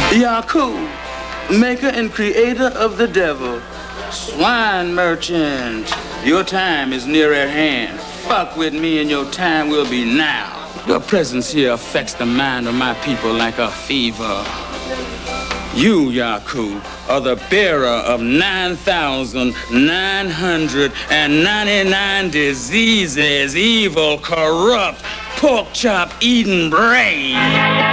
Yaku, maker and creator of the devil. Swine merchant, your time is near at hand. Fuck with me and your time will be now. Your presence here affects the mind of my people like a fever. You, Yaku, are the bearer of 9,999 diseases, evil, corrupt, pork chop eating brain.